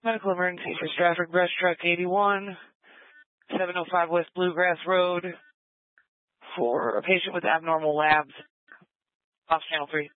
Medical emergency for Stratford Brush Truck 81, 705 West Bluegrass Road, for a patient with abnormal labs. Off channel 3.